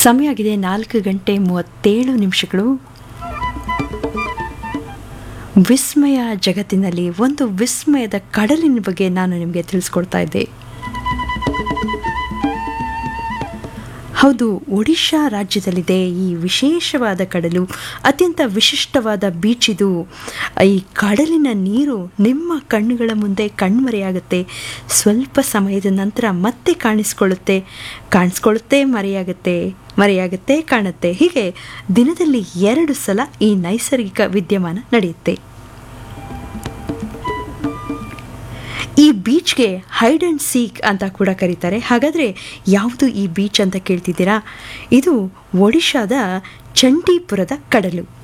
ಸಮಯ ಆಗಿದೆ 4:37. ವಿಸ್ಮಯ ಜಗತ್ತಿನಲ್ಲಿ ಒಂದು ವಿಸ್ಮಯದ ಕಡಲಿನ ಬಗ್ಗೆ ನಾನು ನಿಮಗೆ ತಿಳಿಸ್ಕೊಡ್ತಾ ಇದ್ದೆ. ಹೌದು, ಒಡಿಶಾ ರಾಜ್ಯದಲ್ಲಿದೆ ಈ ವಿಶೇಷವಾದ ಕಡಲು. ಅತ್ಯಂತ ವಿಶಿಷ್ಟವಾದ ಬೀಚ್ ಇದು. ಈ ಕಡಲಿನ ನೀರು ನಿಮ್ಮ ಕಣ್ಣುಗಳ ಮುಂದೆ ಕಣ್ಮರೆಯಾಗುತ್ತೆ. ಸ್ವಲ್ಪ ಸಮಯದ ನಂತರ ಮತ್ತೆ ಕಾಣಿಸ್ಕೊಳ್ಳುತ್ತೆ, ಮರೆಯಾಗುತ್ತೆ, ಕಾಣುತ್ತೆ. ಹೀಗೆ ದಿನದಲ್ಲಿ 2 ಸಲ ಈ ನೈಸರ್ಗಿಕ ವಿದ್ಯಮಾನ ನಡೆಯುತ್ತೆ. ಈ ಬೀಚ್ಗೆ ಹೈಡ್ ಅಂಡ್ ಸೀಕ್ ಅಂತ ಕೂಡ ಕರೀತಾರೆ. ಹಾಗಾದರೆ ಯಾವುದು ಈ ಬೀಚ್ ಅಂತ ಕೇಳ್ತಿದ್ದೀರಾ? ಇದು ಒಡಿಶಾದ ಚಂಡೀಪುರದ ಕಡಲು.